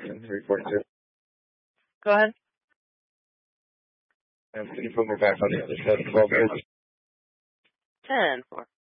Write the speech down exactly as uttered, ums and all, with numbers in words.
three forty-two. Go ahead. And can you put more back on the other side? twelve ten four.